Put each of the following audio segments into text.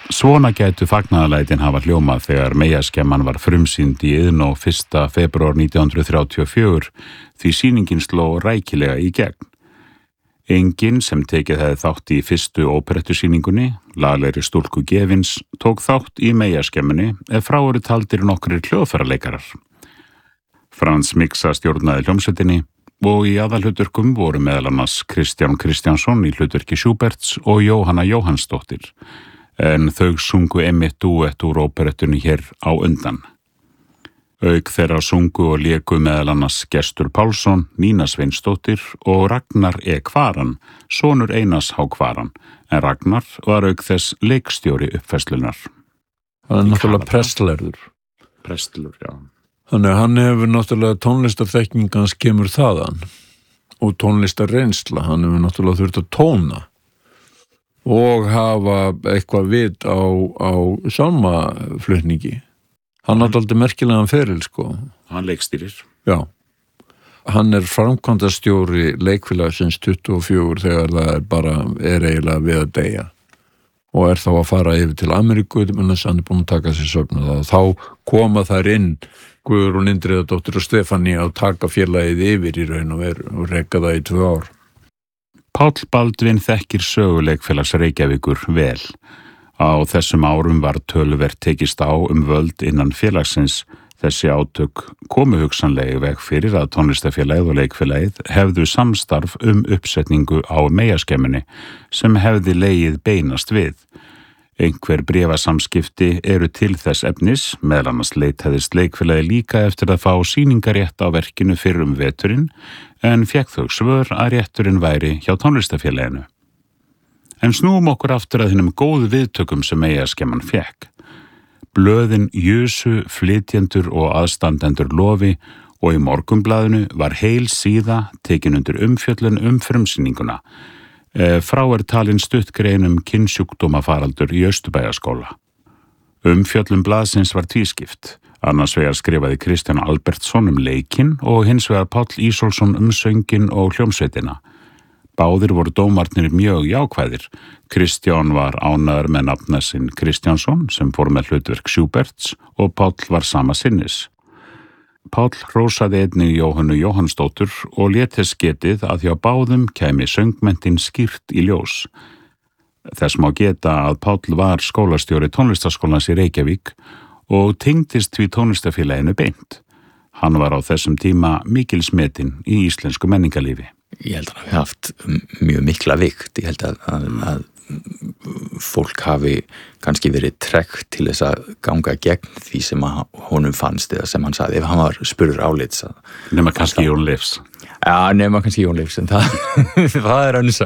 Svona gætu fagnaðarlætin hafa hljómað þegar meyjaskemman var frumsýnd í Iðnó 1. febrúar 1934 því sýningin sló rækilega í gegn. Enginn sem tekið hefði þátt í fyrstu óperettusýningunni, laglegri stúlku Gefins, tók þátt í meyjaskemmunni ef frá eru taldir nokkrir hljóðfæraleikarar. Frans Miksa stjórnaði hljómsveitinni og í aðalhlutverkum voru meðal annars Kristján Kristjánsson í hlutverki Schuberts og Jóhanna Jóhannsdóttir, en þau sungu einmitt dúett úr óperettunni hér á undan. Auk þeirra sungu og léku meðal annars Gestur Pálsson, Nína Sveinsdóttir og Ragnar E. Kvaran, sonur Einars H. Kvaran, en Ragnar var auk þess leikstjóri uppfærslunar. Hann náttúrulega prestlærður. Já. Þannig að hann hefur náttúrulega tónlistarþekking hans kemur þaðan og tónlistarreynsla, hann hefur náttúrulega þurft að tóna og hafa eitthvað vit á sálmaflutningi. Hann átti aldrei merkilegan feril, sko. Hann leikstýrir. Já. Hann framkvæmdastjóri leikfélagsins 24 þegar það er eiginlega við að deyja og þá að fara yfir til Ameríku en þess að hann búinn að taka sér söfna þá koma þær inn Guðrún Indriðadóttir og Stefáni að taka félagið yfir í raun og reka það í 2 ár. Páll Baldvin þekkir söguleikfélags Reykjavíkur vel. Á þessum árum var töluvert tekist á völd innan félagsins. Þessi átök komu hugsanlega veg fyrir að tónlistafélagið og leikfélagið hefðu samstarf uppsetningu á meyjaskemmunni sem hefði legið beinast við. Einhver bréfasamskipti eru til þess efnis, meðal annars leitaðist leikfélagið líka eftir að fá sýningarétt á verkinu fyrir veturinn, en fékk þau svör að rétturinn væri hjá tónlistafélaginu. En snúum okkur aftur að hinum góðu viðtökum sem meyjaskemman fékk. Blöðin Jösu, flytjendur og aðstandendur lofi og í Morgunblaðinu var heil síða tekin undir umfjöllun frumsýninguna. Frá talin stuttgrein kynnsjúkdómafaraldur í Austurbæjarskóla. Umfjöllun blaðsins var tvískipt. Annars vegar skrifaði Kristján Albertsson leikinn og hins vegar Páll Ísólfsson sönginn og hljómsveitina. Báðir voru dómarnir mjög jákvæðir. Kristján var ánægður með nafna sinn Kristjánsson sem fór með hlutverk Schuberts og Páll var sama sinnis. Páll hrósaði einnig Jóhannu Jóhannsdóttur og lét þess getið að hjá báðum kæmi söngmenntinn skýrt í ljós. Þess má geta að Páll var skólastjóri tónlistarskólans í Reykjavík og tengdist því tónlistafélaginu beint. Hann var á þessum tíma mikilsmetinn í íslensku menningarlífi. Ég held að hann hafi haft mjög mikla vikt. Ég held að fólk hafi kannski verið tregt til þess að ganga gegn því sem honum fannst eða sem hann sagði ef hann var spurður álits. Nema kannski Jón Leifs. Já, nema kannski Jón Leifs, en það er önnsa.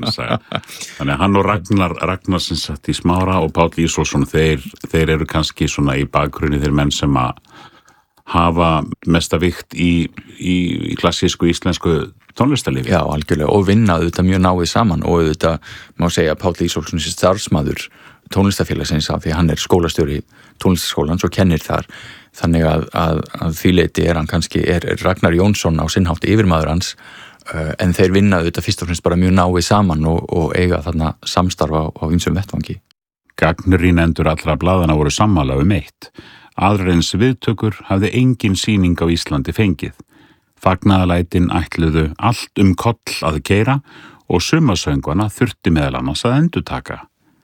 Þannig að hann og Ragnar sem satt í Smára og Páll Ísólfsson, þeir eru kannski svona í bakgrunni þeir menn sem að hafa mesta vikt í klassísku íslensku tónlistarlífi. Já, algjörlega, og vinna auðvitað mjög náið saman og auðvitað má segja að Páll Ísólfsson sé starfsmaður tónlistarfélagsins af því að hann er skólastjóri tónlistarskólans og kennir þar. Þannig að því leyti hann kannski Ragnar Jónsson á sinnhátt yfirmaður hans, en þeir vinna auðvitað fyrst og fremst bara mjög náið saman og eiga þarna samstarfa á ýmsum vettvangi. Gagnrýnendur allra blaðana voru sammála eitt. Aðrar eins viðtökur hafði engin sýning á Íslandi fengið. Fagnaðarlætin ætluðu allt koll að keyra og sumasöngvana þurfti meðal annars að endurtaka.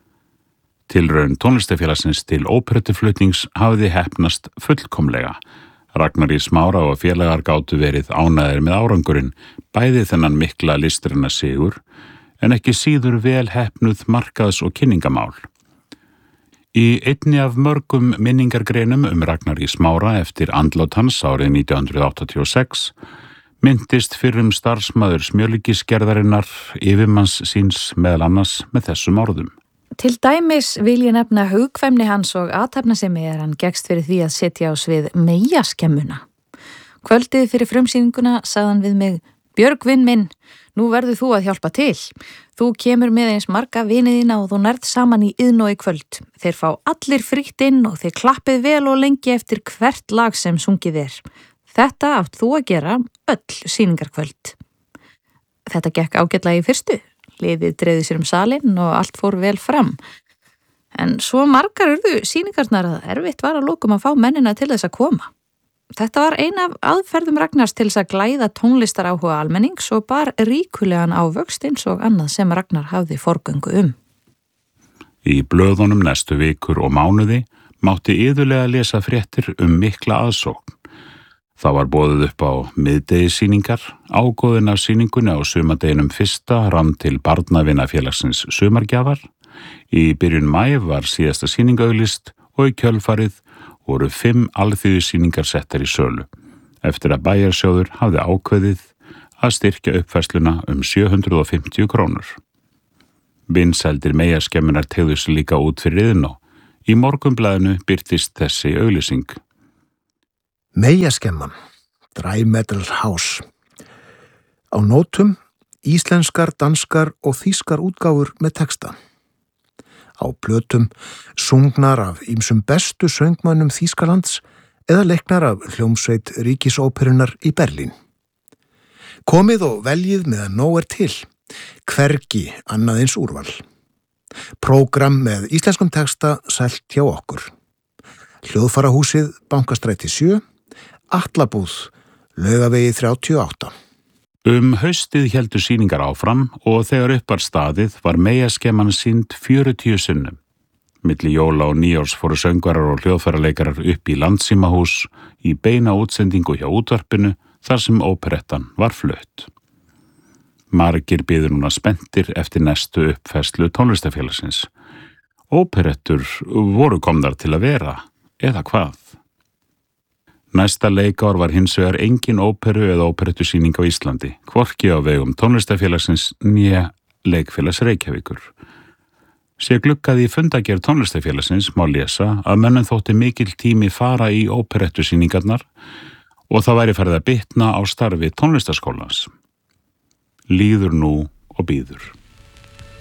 Tilraun tónlistafélagsins til óperettuflutnings hafði heppnast fullkomlega. Ragnar í Smára og félagar gátu verið ánægðir með árangurinn, bæði þennan mikla listræna sigur, en ekki síður vel heppnuð markaðs- og kynningamál. Í einni af mörgum minningargreinum Ragnar í Smára eftir andlát hans árið 1986 myndist fyrrum starfsmaður smjörlíkisgerðarinnar yfirmanns síns meðal annars með þessum orðum. Til dæmis vil ég nefna hugkvæmni hans og athafnasemi hann gekkst fyrir því að setja á svið meyjaskemmuna. Kvöldið fyrir frumsýninguna sagði hann við mig: Björgvin minn, nú verður þú að hjálpa til. Þú kemur með eins marga viniðina og þú nærð saman í Iðnó í kvöld. Þeir fá allir frítt inn og þeir klappið vel og lengi eftir hvert lag sem sungið Þetta átt þú að gera öll sýningarkvöld. Þetta gekk ágætlega í fyrstu. Liðið dreifði sér salinn og allt fór vel fram. En svo margar urðu sýningarnar að erfitt var að lokum að fá mennina til þess að koma. Þetta var ein af aðferðum Ragnars til þess að glæða tónlistaráhuga almennings og bar ríkulegan ávöxt eins og annað sem Ragnar hafði forgöngu Í blöðunum næstu vikur og mánuði mátti iðulega lesa fréttir mikla aðsókn. Það var boðið upp á miðdegissýningar, ágóðin af sýningunni á sumardeginum 1. rann til Barnavinafélagsins sumargjafar. Í byrjun maí var síðasta sýning auglýst og í kjölfarið voru 5 alþýðusýningar settar í sölu, eftir að bæjarsjóður hafði ákveðið að styrkja uppfærsluna 750 krónur. Vinsældir meyjaskemmunar tegðu sig líka út fyrir Iðnó. Í Morgunblaðinu birtist þessi auglýsing. Meyjaskemman, Dry Metal House. Á nótum, íslenskar, danskar og þýskar útgáfur með texta. Á plötum, sungnar af ýmsum bestu söngmönnum Þýskalands eða leiknar af hljómsveit Ríkisóperunar í Berlín. Komið og veljið meðan nóg til, hvergi annað eins úrval. Prógram með íslenskum texta selt hjá okkur. Hljóðfarahúsið, Bankastræti 7, Atlabúð, Laugavegi 38. Haustið héldu sýningar áfram og þegar upp var staðið var meyjaskemman sýnd 40 sinnum. Milli jóla og nýjárs fóru söngvarar og hljóðfæraleikarar upp í Landsímahús í beina útsendingu hjá útvarpinu þar sem óperettan var flutt. Margir biðu núna spenntir eftir næstu uppfærslu tónlistafélagsins. Óperettur voru komnar til að vera, eða hvað? Næsta leikár var hins vegar engin óperu eða óperettusýning á Íslandi, hvorki á vegum tónlistafélagsins né Leikfélags Reykjavíkur. Sé gluggaði í fundagerð tónlistafélagsins má lesa að mönnum þótti mikill tími fara í óperettusýningarnar og það væri farið að bitna á starfi tónlistaskólans. Líður nú og bíður.